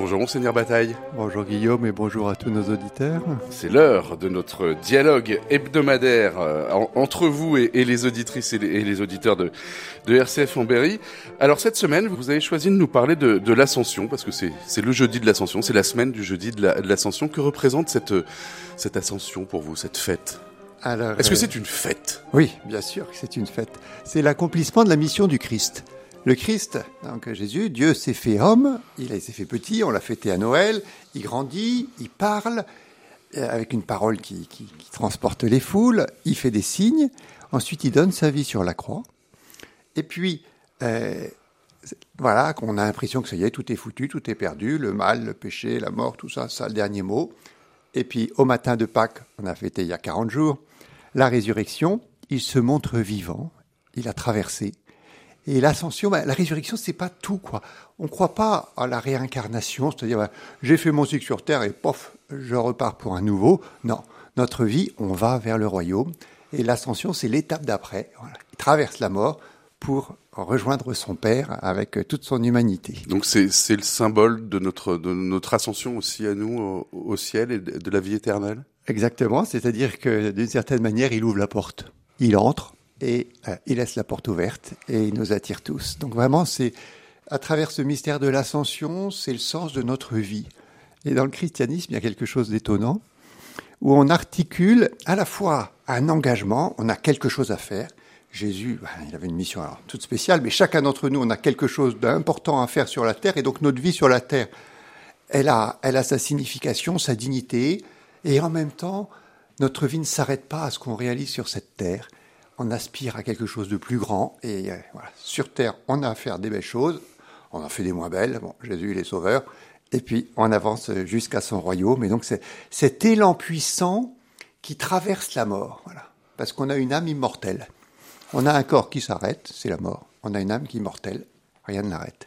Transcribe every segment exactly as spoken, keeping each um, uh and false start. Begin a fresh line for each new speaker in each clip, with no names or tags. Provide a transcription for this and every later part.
Bonjour Monseigneur Bataille.
Bonjour Guillaume et bonjour à tous nos auditeurs.
C'est l'heure de notre dialogue hebdomadaire euh, en, entre vous et, et les auditrices et les, et les auditeurs de, de R C F en Berry. Alors cette semaine, vous avez choisi de nous parler de, de l'Ascension, parce que c'est, c'est le jeudi de l'Ascension, c'est la semaine du jeudi de, la, de l'Ascension. Que représente cette, cette Ascension pour vous, cette fête ? Alors, Est-ce que c'est une fête ?
Oui, bien sûr que c'est une fête. C'est l'accomplissement de la mission du Christ. Le Christ, donc Jésus, Dieu s'est fait homme, il s'est fait petit, on l'a fêté à Noël, il grandit, il parle, avec une parole qui, qui, qui transporte les foules, il fait des signes, ensuite il donne sa vie sur la croix, et puis, euh, voilà, qu'on a l'impression que ça y est, tout est foutu, tout est perdu, le mal, le péché, la mort, tout ça, ça le dernier mot. Et puis, au matin de Pâques, on a fêté il y a quarante jours, la résurrection, il se montre vivant, il a traversé. Et l'ascension, bah, la résurrection, c'est pas tout, quoi. On croit pas à la réincarnation, c'est-à-dire, bah, j'ai fait mon cycle sur Terre et pof, je repars pour un nouveau. Non, notre vie, on va vers le royaume. Et l'ascension, c'est l'étape d'après. Voilà. Il traverse la mort pour rejoindre son Père avec toute son humanité.
Donc c'est, c'est le symbole de notre, de notre ascension aussi à nous au, au ciel et de, de la vie éternelle ?
Exactement, c'est-à-dire que d'une certaine manière, il ouvre la porte. Il entre. Et euh, il laisse la porte ouverte et il nous attire tous. Donc vraiment, c'est à travers ce mystère de l'ascension, c'est le sens de notre vie. Et dans le christianisme, il y a quelque chose d'étonnant, où on articule à la fois un engagement, on a quelque chose à faire. Jésus, ben, il avait une mission alors, toute spéciale, mais chacun d'entre nous, on a quelque chose d'important à faire sur la terre, et donc notre vie sur la terre, elle a, elle a sa signification, sa dignité, et en même temps, notre vie ne s'arrête pas à ce qu'on réalise sur cette terre. On aspire à quelque chose de plus grand, et euh, voilà, sur Terre, on a à faire des belles choses, on en fait des moins belles, bon, Jésus il est sauveur, et puis on avance jusqu'à son royaume, et donc c'est cet élan puissant qui traverse la mort, voilà, parce qu'on a une âme immortelle. On a un corps qui s'arrête, c'est la mort, on a une âme qui est immortelle, rien ne l'arrête.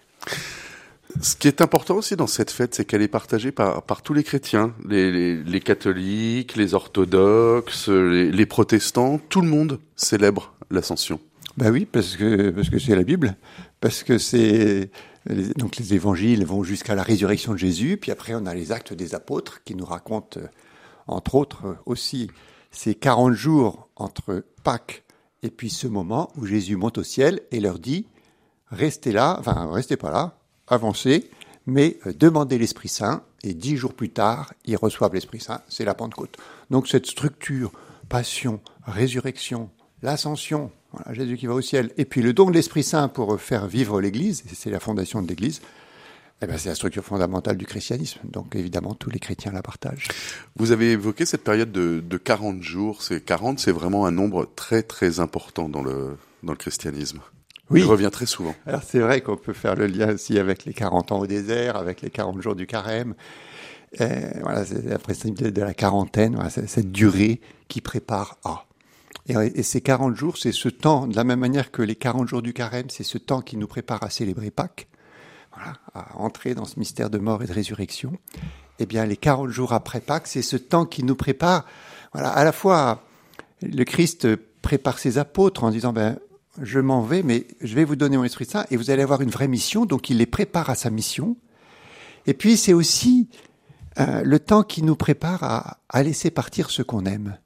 Ce qui est important aussi dans cette fête, c'est qu'elle est partagée par, par tous les chrétiens, les, les, les catholiques, les orthodoxes, les, les protestants, tout le monde célèbre l'Ascension.
Ben oui, parce que, parce que c'est la Bible, parce que c'est, donc les évangiles vont jusqu'à la résurrection de Jésus, puis après on a les actes des apôtres qui nous racontent, entre autres aussi, ces quarante jours entre Pâques et puis ce moment où Jésus monte au ciel et leur dit, restez là, enfin restez pas là, avancez, mais euh, demandez l'Esprit Saint, et dix jours plus tard, ils reçoivent l'Esprit Saint, c'est la Pentecôte. Donc cette structure, passion, résurrection, l'ascension, voilà, Jésus qui va au ciel, et puis le don de l'Esprit Saint pour faire vivre l'Église, et c'est la fondation de l'Église, eh ben c'est la structure fondamentale du christianisme, donc évidemment tous les chrétiens la partagent.
Vous avez évoqué cette période de, de quarante jours, c'est quarante, c'est vraiment un nombre très très important dans le, dans le christianisme. Oui. Il revient très souvent.
Alors c'est vrai qu'on peut faire le lien aussi avec les quarante ans au désert, avec les quarante jours du carême. Euh, voilà, c'est le principe de, de la quarantaine, voilà, c'est cette durée qui prépare à. Et, et ces quarante jours, c'est ce temps, de la même manière que les quarante jours du carême, c'est ce temps qui nous prépare à célébrer Pâques, voilà, à entrer dans ce mystère de mort et de résurrection. Eh bien, les quarante jours après Pâques, c'est ce temps qui nous prépare, voilà, à la fois, le Christ prépare ses apôtres en disant, ben, je m'en vais, mais je vais vous donner mon Esprit Saint et vous allez avoir une vraie mission. Donc, il les prépare à sa mission. Et puis, c'est aussi euh, le temps qui nous prépare à, à laisser partir ce qu'on aime.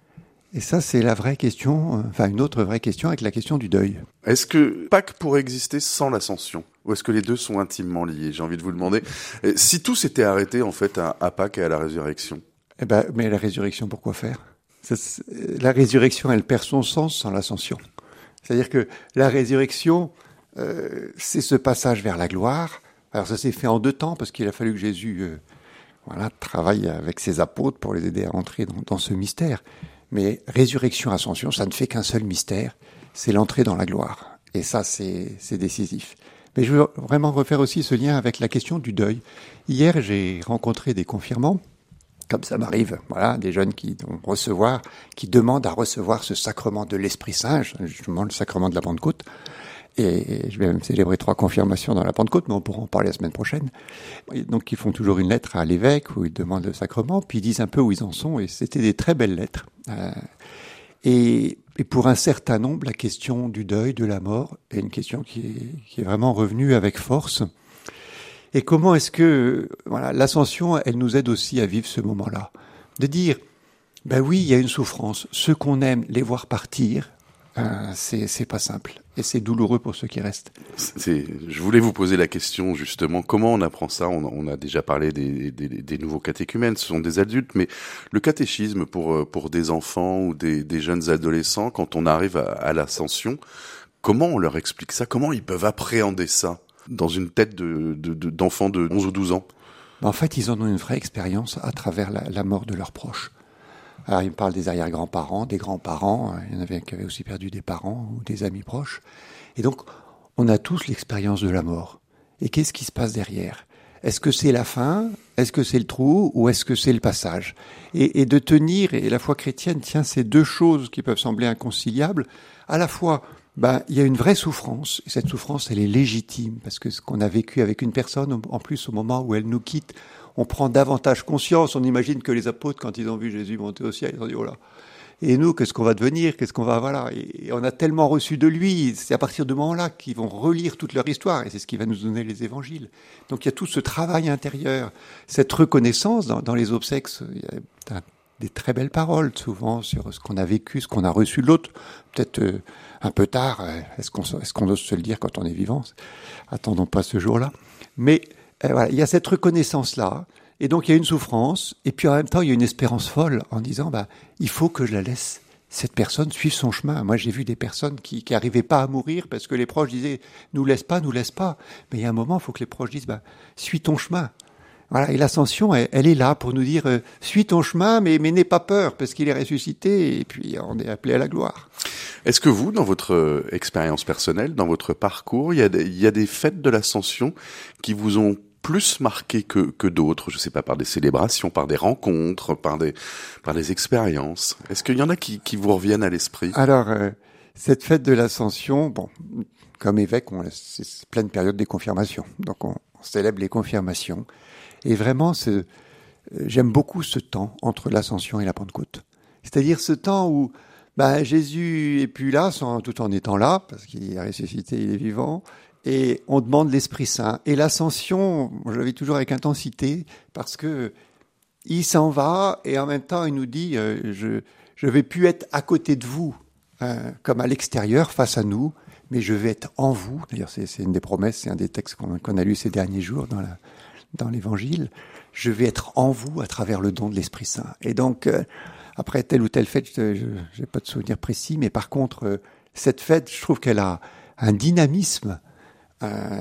Et ça, c'est la vraie question, euh, enfin, une autre vraie question avec la question du deuil.
Est-ce que Pâques pourrait exister sans l'Ascension ? Ou est-ce que les deux sont intimement liés ? J'ai envie de vous demander. Si tout s'était arrêté, en fait, à, à Pâques et à la résurrection ?
Eh ben, mais la résurrection, pourquoi faire ? ça, La résurrection, elle perd son sens sans l'Ascension. C'est-à-dire que la résurrection, euh, c'est ce passage vers la gloire. Alors ça s'est fait en deux temps, parce qu'il a fallu que Jésus euh, voilà, travaille avec ses apôtres pour les aider à entrer dans, dans ce mystère. Mais résurrection, ascension, ça ne fait qu'un seul mystère, c'est l'entrée dans la gloire. Et ça, c'est, c'est décisif. Mais je veux vraiment refaire aussi ce lien avec la question du deuil. Hier, j'ai rencontré des confirmants, comme ça m'arrive, voilà, des jeunes qui vont recevoir, qui demandent à recevoir ce sacrement de l'Esprit Saint, justement le sacrement de la Pentecôte. Et je vais même célébrer trois confirmations dans la Pentecôte, mais on pourra en parler la semaine prochaine. Et donc ils font toujours une lettre à l'évêque où ils demandent le sacrement, puis ils disent un peu où ils en sont, et c'était des très belles lettres. Euh, et, et pour un certain nombre, la question du deuil, de la mort, est une question qui est, qui est vraiment revenue avec force. Et comment est-ce que voilà, l'ascension, elle nous aide aussi à vivre ce moment-là, de dire, ben oui, il y a une souffrance. Ceux qu'on aime, les voir partir, euh, c'est c'est pas simple et c'est douloureux pour ceux qui restent.
C'est, je voulais vous poser la question justement, comment on apprend ça? On, on a déjà parlé des, des, des nouveaux catéchumènes, ce sont des adultes, mais le catéchisme pour pour des enfants ou des, des jeunes adolescents, quand on arrive à, à l'ascension, comment on leur explique ça? Comment ils peuvent appréhender ça dans une tête de, de, de d'enfants de onze ou douze ans?
En fait, ils en ont une vraie expérience à travers la, la mort de leurs proches. Alors, ils me parlent des arrière-grands-parents, des grands-parents. Il y en avait qui avaient aussi perdu des parents ou des amis proches. Et donc, on a tous l'expérience de la mort. Et qu'est-ce qui se passe derrière? Est-ce que c'est la fin? Est-ce que c'est le trou? Ou est-ce que c'est le passage? et, et de tenir, et la foi chrétienne tient ces deux choses qui peuvent sembler inconciliables, à la fois, ben, il y a une vraie souffrance. Et cette souffrance, elle est légitime, parce que ce qu'on a vécu avec une personne, en plus, au moment où elle nous quitte, on prend davantage conscience. On imagine que les apôtres, quand ils ont vu Jésus monter au ciel, ils ont dit, oh là, et nous, qu'est-ce qu'on va devenir? Qu'est-ce qu'on va, voilà. Et on a tellement reçu de lui. C'est à partir de ce moment-là qu'ils vont relire toute leur histoire. Et c'est ce qui va nous donner les évangiles. Donc il y a tout ce travail intérieur, cette reconnaissance dans, dans les obsèques. Il y a des très belles paroles, souvent, sur ce qu'on a vécu, ce qu'on a reçu de l'autre. Peut-être euh, un peu tard. Euh, est-ce qu'on, est-ce qu'on ose se le dire quand on est vivant? Attendons pas ce jour-là. Mais, Euh, voilà, il y a cette reconnaissance-là, et donc il y a une souffrance, et puis en même temps il y a une espérance folle en disant bah, il faut que je la laisse, cette personne, suivre son chemin. Moi j'ai vu des personnes qui qui arrivaient pas à mourir parce que les proches disaient nous laisse pas, nous laisse pas. Mais il y a un moment, il faut que les proches disent bah, suis ton chemin. Voilà, et l'ascension, elle, elle est là pour nous dire euh, suis ton chemin, mais, mais n'aie pas peur, parce qu'il est ressuscité, et puis on est appelé à la gloire.
Est-ce que vous, dans votre euh, expérience personnelle, dans votre parcours, il y a des, il y a des fêtes de l'ascension qui vous ont plus marqué que, que d'autres, je sais pas, par des célébrations, par des rencontres, par des, par des expériences? Est-ce qu'il y en a qui, qui vous reviennent à l'esprit?
Alors, euh, cette fête de l'Ascension, bon, comme évêque, on, c'est pleine période des confirmations. Donc, on, on célèbre les confirmations. Et vraiment, c'est, euh, j'aime beaucoup ce temps entre l'Ascension et la Pentecôte. C'est-à-dire ce temps où bah, Jésus est plus là, sans, tout en étant là, parce qu'il est ressuscité, il est vivant. Et on demande l'Esprit Saint. Et l'ascension, je la vis toujours avec intensité, parce que il s'en va, et en même temps, il nous dit, euh, je je vais plus être à côté de vous, euh, comme à l'extérieur, face à nous, mais je vais être en vous. D'ailleurs, c'est, c'est une des promesses, c'est un des textes qu'on, qu'on a lu ces derniers jours dans la, dans l'Évangile. Je vais être en vous à travers le don de l'Esprit Saint. Et donc, euh, après telle ou telle fête, je n'ai pas de souvenir précis, mais par contre, euh, cette fête, je trouve qu'elle a un dynamisme, Euh,